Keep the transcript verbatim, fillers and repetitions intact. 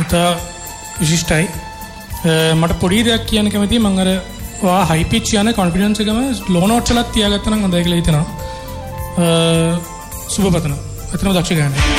ඉතා විශිෂ්ටයි. මට පොඩි දෙයක් කියන්න කැමතියි. මම අර වා හයි පිච් යන කොන්ෆිඩන්ස් එකම ලෝ නෝට්ස් වලත් තියාගත්තා නම් හොඳයි කියලා හිතනවා. සුබපතනවා. අතනම දක්ෂ ගායනය.